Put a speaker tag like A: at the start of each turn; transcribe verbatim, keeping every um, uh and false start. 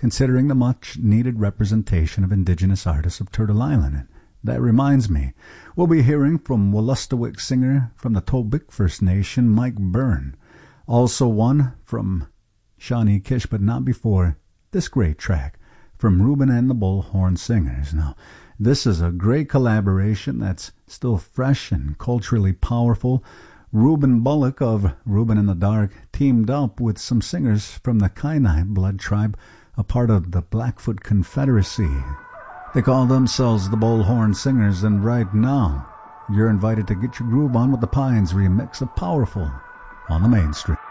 A: considering the much-needed representation of indigenous artists of Turtle Island. And that reminds me, we'll be hearing from Wolastoqiyik singer from the Tobique First Nation, Mike Byrne. Also one from Shawnee Kish, but not before this great track from Reuben and the Bullhorn Singers. Now, this is a great collaboration that's still fresh and culturally powerful. Reuben Bullock of Reuben in the Dark teamed up with some singers from the Kainai blood tribe, a part of the Blackfoot Confederacy. They call themselves the Bullhorn Singers, and right now, you're invited to get your groove on with the Pines remix of Powerful on the Mainstream.